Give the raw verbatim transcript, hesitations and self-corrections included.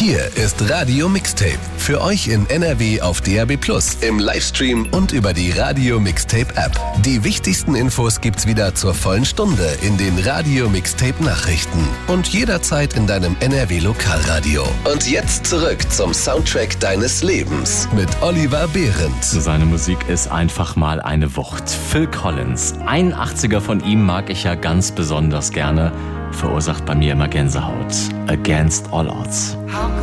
Hier ist Radio Mixtape. Für euch in N R W auf D A B plus, im Livestream und über die Radio Mixtape App. Die wichtigsten Infos gibt's wieder zur vollen Stunde in den Radio Mixtape Nachrichten und jederzeit in deinem N R W Lokalradio. Und jetzt zurück zum Soundtrack deines Lebens mit Oliver Behrendt. Seine Musik ist einfach mal eine Wucht. Phil Collins, ein achtziger von ihm mag ich ja ganz besonders gerne, verursacht bei mir immer Gänsehaut. Against All Odds. How